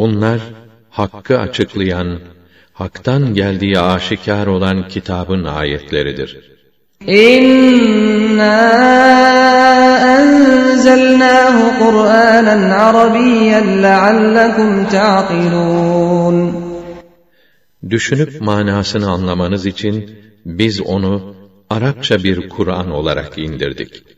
Bunlar, hakkı açıklayan, haktan geldiği aşikar olan kitabın ayetleridir. İnna enzelnahu Kur'anen Arabiyyen leallekum ta'qilun. Düşünüp manasını anlamanız için biz onu Arapça bir Kur'an olarak indirdik.